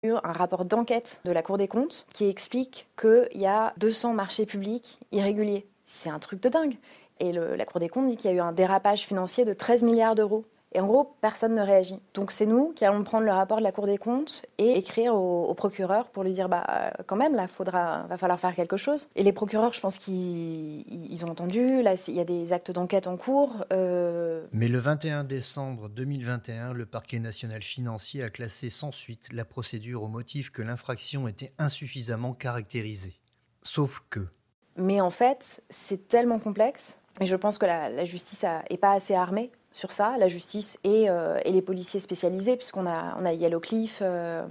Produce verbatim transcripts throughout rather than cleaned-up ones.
Il y a eu un rapport d'enquête de la Cour des comptes qui explique qu'il y a deux cents marchés publics irréguliers. C'est un truc de dingue. Et le, la Cour des comptes dit qu'il y a eu un dérapage financier de treize milliards d'euros. Et en gros, personne ne réagit. Donc c'est nous qui allons prendre le rapport de la Cour des comptes et écrire au, au procureur pour lui dire bah euh, quand même là, faudra, va falloir faire quelque chose. Et les procureurs, je pense qu'ils ils ont entendu. Là, il y a des actes d'enquête en cours. Euh... Mais le vingt et un décembre deux mille vingt et un, le parquet national financier a classé sans suite la procédure au motif que l'infraction était insuffisamment caractérisée. Sauf que... Mais en fait, c'est tellement complexe. Et je pense que la, la justice n'est pas assez armée sur ça, la justice et, euh, et les policiers spécialisés, puisqu'on a, on a Yellow Cliff, euh,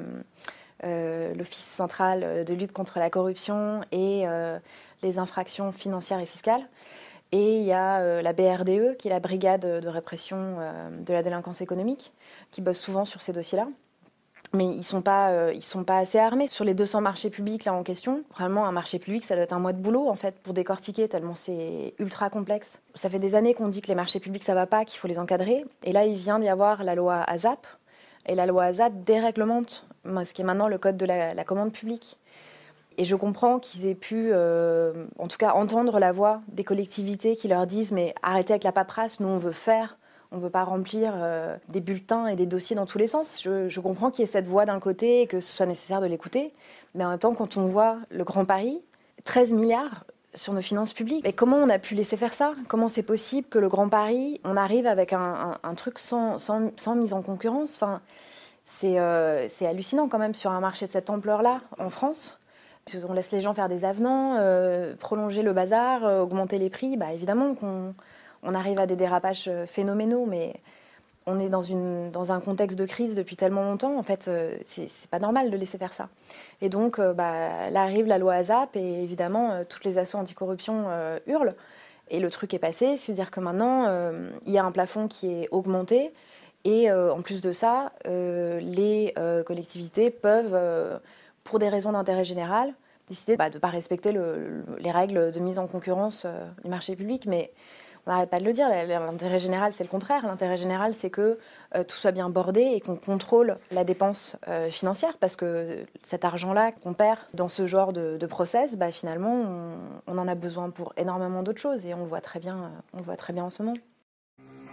euh, l'Office central de lutte contre la corruption et euh, les infractions financières et fiscales. Et il y a euh, la B R D E, qui est la brigade de répression euh, de la délinquance économique, qui bosse souvent sur ces dossiers-là. Mais ils ne sont, euh, sont pas assez armés. Sur les deux cents marchés publics là en question, vraiment un marché public, ça doit être un mois de boulot en fait pour décortiquer, tellement c'est ultra complexe. Ça fait des années qu'on dit que les marchés publics ça va pas, qu'il faut les encadrer. Et là, il vient d'y avoir la loi ASAP. Et la loi ASAP déréglemente ce qui est maintenant le code de la, la commande publique. Et je comprends qu'ils aient pu, euh, en tout cas, entendre la voix des collectivités qui leur disent « mais arrêtez avec la paperasse, nous on veut faire ». On ne veut pas remplir euh, des bulletins et des dossiers dans tous les sens. Je, je comprends qu'il y ait cette voix d'un côté et que ce soit nécessaire de l'écouter. Mais en même temps, quand on voit le Grand Paris, treize milliards sur nos finances publiques, mais comment on a pu laisser faire ça? Comment c'est possible que le Grand Paris, on arrive avec un, un, un truc sans, sans, sans mise en concurrence? Enfin, c'est, euh, c'est hallucinant quand même sur un marché de cette ampleur-là en France. On laisse les gens faire des avenants, euh, prolonger le bazar, euh, augmenter les prix. Bah, évidemment qu'on... On arrive à des dérapages phénoménaux, mais on est dans, une, dans un contexte de crise depuis tellement longtemps, en fait, c'est, c'est pas normal de laisser faire ça. Et donc, euh, bah, là arrive la loi ASAP, et évidemment, euh, toutes les assos anticorruption euh, hurlent. Et le truc est passé, c'est-à-dire que maintenant, euh, il y a un plafond qui est augmenté, et euh, en plus de ça, euh, les euh, collectivités peuvent, euh, pour des raisons d'intérêt général, décider bah, de ne pas respecter le, le, les règles de mise en concurrence euh, du marché public, mais on n'arrête pas de le dire, l'intérêt général, c'est le contraire. L'intérêt général, c'est que euh, tout soit bien bordé et qu'on contrôle la dépense euh, financière, parce que cet argent-là qu'on perd dans ce genre de, de process, bah, finalement, on, on en a besoin pour énormément d'autres choses, et on le voit très bien, on le voit très bien en ce moment.